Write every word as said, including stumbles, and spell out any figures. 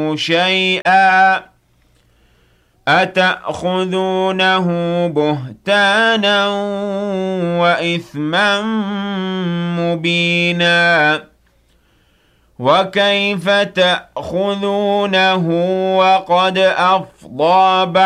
شيئا أتأخذونه بهتانا وإثما مبينا وكيف تأخذونه وقد أفضى